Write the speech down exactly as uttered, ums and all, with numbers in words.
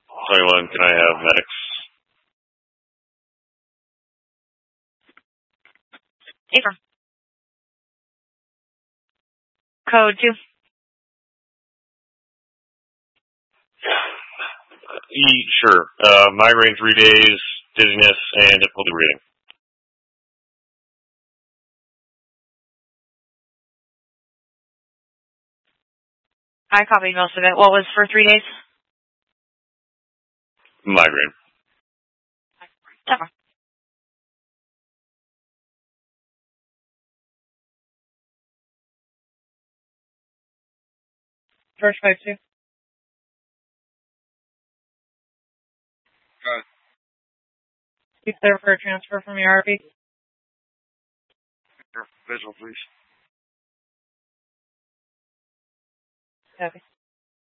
twenty-one, can I have medics? Affirm. Code two. E, sure. Uh, migraine three days, dizziness, and difficulty breathing. I copied most of it. What was for three days? Migraine. Affirm. First five two. Good. Keep there for a transfer from your R P. Visual, please. Copy.